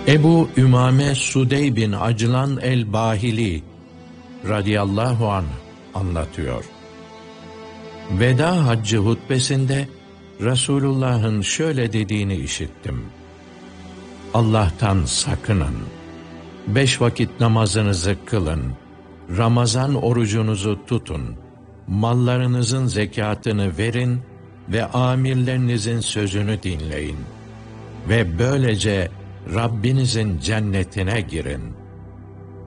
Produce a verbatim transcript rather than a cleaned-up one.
Ebu Ümame Sudey bin Aclan el-Bahili radıyallahu anh anlatıyor. Veda haccı hutbesinde Resulullah'ın şöyle dediğini işittim. Allah'tan sakının. Beş vakit namazınızı kılın. Ramazan orucunuzu tutun. Mallarınızın zekatını verin ve amirlerinizin sözünü dinleyin. Ve böylece Rabbinizin cennetine girin.